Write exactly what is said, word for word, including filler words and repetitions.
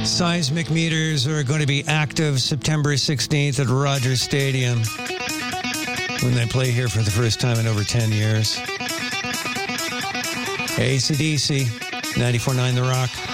Seismic meters are going to be active September sixteenth at Rogers Stadium when they play here for the first time in over ten years. A C D C, ninety-four point nine The Rock.